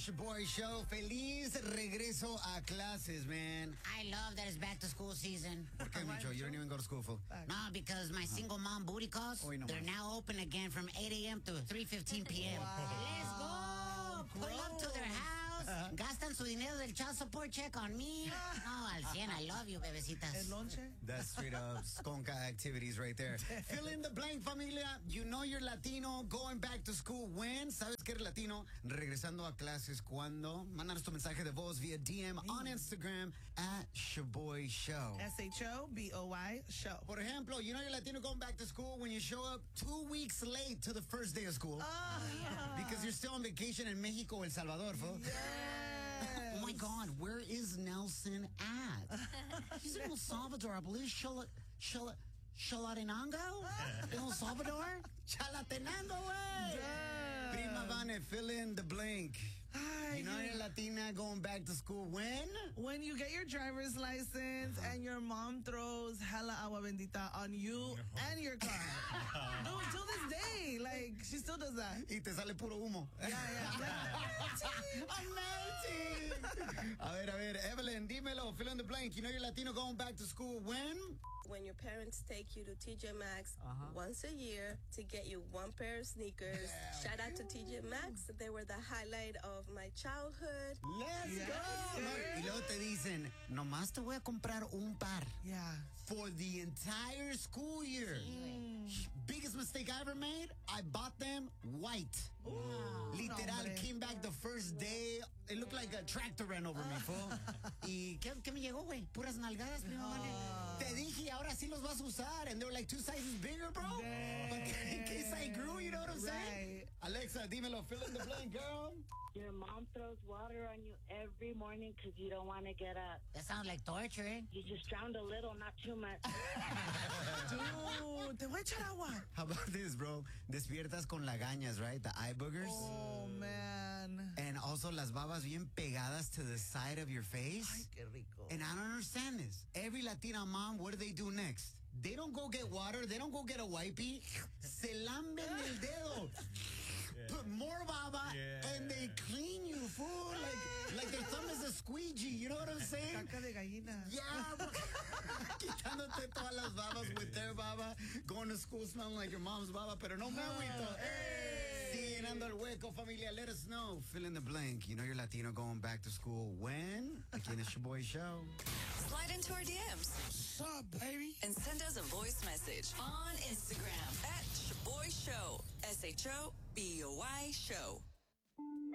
Shaboy Show. Feliz regreso a clases, man. I love that it's back to school season. ¿Por qué, Micho? You don't even go to school, fool. No, because my single mom booty calls, they're now open again from 8 a.m. to 3:15 p.m. Wow. Let's go. Pull up to their house. Gastan su dinero del child support check on me. No, al 100. I love you, bebecitas. El lonche? That's straight up skonka activities right there. Fill in the blank, familia. You know you're Latino going back to school when? ¿Sabes que eres Latino? Regresando a clases cuando? Mándanos tu mensaje de voz via DM on Instagram at Shaboy Show. SHOBOY Show. Por ejemplo, you know you're Latino going back to school when you show up 2 weeks late to the first day of school. Because you're still on vacation in Mexico or El Salvador, fool. Yes. Oh my God, where is Nelson at? He's in El Salvador, I believe. Chalatenango? El Salvador? Chalatenango, way! Prima Vane, fill in the blank. You know you're Latina going back to school when? When you get your driver's license and your mom throws hella agua bendita on you and your car. Dude, till this day, like, she still does that. Y te sale puro humo. I'm melting. A ver, Evelyn, dímelo, fill in the blank. You know you're Latino going back to school when? When your parents take you to TJ Maxx once a year to get you one pair of sneakers. Shout out to TJ Maxx. They were the highlight of my childhood. Let's go. Y luego te dicen, nomás te voy a comprar un par. Yeah. For the entire school year. Biggest mistake I ever made, I bought them white. Literal, came back the first day. It looked like a tractor ran over me, fool. ¿Y qué me llegó, güey? Puras nalgadas, primo, vale. Te dije, ahora sí los vas a usar. And they were like 2 sizes bigger, bro. But in case I grew, you know what I'm saying? Alexa, dímelo, fill in the blank, girl. Your mom throws water on you every morning because you don't want to get up. That sounds like torture, eh? You just drowned a little, not too much. Dude, te voy a echar agua. How about this, bro? Despiertas con lagañas, right? The eye boogers. Oh, man. And also las babas bien pegadas to the side of your face. Ay, qué rico. And I don't understand this. Every Latina mom, what do they do next? They don't go get water. They don't go get a wipey. Se lamben el dedo. Put more baba and they clean you, fool. Like their thumb is a squeegee. You know what I'm saying? Caca de gallina. Yeah, bro. Quitándote todas las babas with their baba. Going to school smelling like your mom's baba, pero no me agüito. Sí, llenando el hueco, familia. Let us know. Fill in the blank. You know you're Latino going back to school when? Again, it's your boy show. Slide into our DMs. What's up, baby? And send us a voice message on Instagram at Shaboy Show. SHOBOY Show.